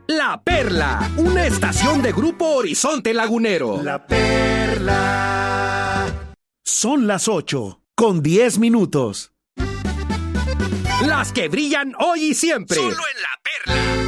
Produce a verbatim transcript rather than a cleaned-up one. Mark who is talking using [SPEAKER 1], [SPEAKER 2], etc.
[SPEAKER 1] La Perla, una estación de Grupo Horizonte Lagunero.
[SPEAKER 2] La Perla. Son las ocho, con diez minutos.
[SPEAKER 1] Las que brillan hoy y siempre.
[SPEAKER 3] Solo en La Perla.